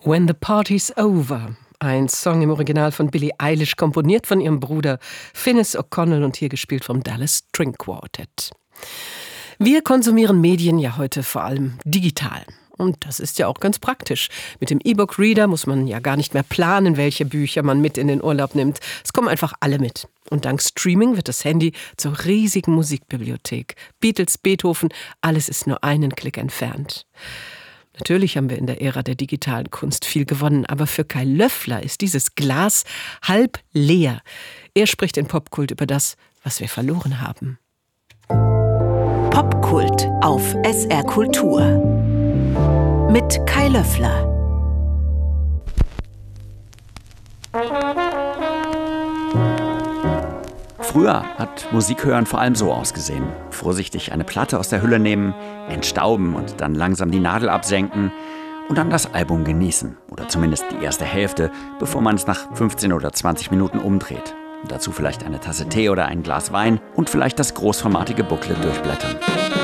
When the Party's Over. Ein Song im Original von Billie Eilish, komponiert von ihrem Bruder Finis O'Connell und hier gespielt vom Dallas String Quartet. Wir konsumieren Medien ja heute vor allem digital. Und das ist ja auch ganz praktisch. Mit dem E-Book-Reader muss man ja gar nicht mehr planen, welche Bücher man mit in den Urlaub nimmt. Es kommen einfach alle mit. Und dank Streaming wird das Handy zur riesigen Musikbibliothek. Beatles, Beethoven, alles ist nur einen Klick entfernt. Natürlich haben wir in der Ära der digitalen Kunst viel gewonnen, aber für Kai Löffler ist dieses Glas halb leer. Er spricht in Popkult über das, was wir verloren haben. Popkult auf SR Kultur mit Kai Löffler. Früher hat Musik hören vor allem so ausgesehen. Vorsichtig eine Platte aus der Hülle nehmen, entstauben und dann langsam die Nadel absenken und dann das Album genießen. Oder zumindest die erste Hälfte, bevor man es nach 15 oder 20 Minuten umdreht. Und dazu vielleicht eine Tasse Tee oder ein Glas Wein und vielleicht das großformatige Booklet durchblättern.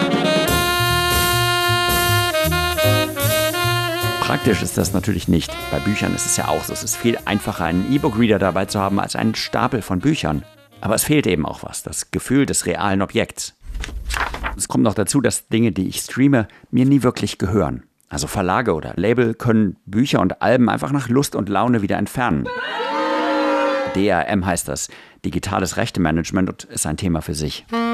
Praktisch ist das natürlich nicht. Bei Büchern ist es ja auch so. Es ist viel einfacher, einen E-Book-Reader dabei zu haben, als einen Stapel von Büchern. Aber es fehlt eben auch was, das Gefühl des realen Objekts. Es kommt noch dazu, dass Dinge, die ich streame, mir nie wirklich gehören. Also Verlage oder Label können Bücher und Alben einfach nach Lust und Laune wieder entfernen. DRM heißt das, digitales Rechtemanagement, und ist ein Thema für sich.